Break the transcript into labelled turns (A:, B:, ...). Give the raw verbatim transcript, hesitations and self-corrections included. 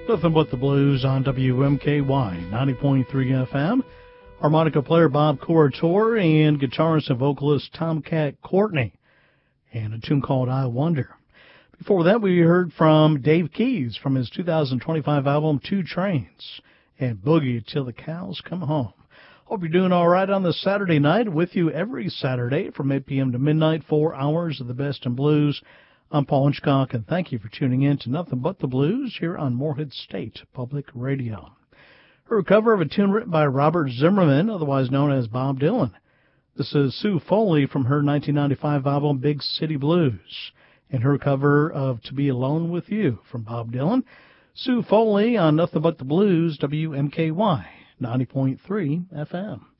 A: Nothing but the blues on W M K Y ninety point three F M. Harmonica player Bob Corritore and guitarist and vocalist Tomcat Courtney. And a tune called I Wonder. Before that, we heard from Dave Keys from his two thousand twenty-five album Two Trains and Boogie Till the Cows Come Home. Hope you're doing all right on this Saturday night. With you every Saturday from eight p.m. to midnight, four hours of the best in blues. I'm Paul Hitchcock, and thank you for tuning in to Nothing But the Blues here on Morehead State Public Radio. Her cover of a tune written by Robert Zimmerman, otherwise known as Bob Dylan. This is Sue Foley from her nineteen ninety-five album Big City Blues, and her cover of To Be Alone With You from Bob Dylan. Sue Foley on Nothing But the Blues, W M K Y ninety point three F M.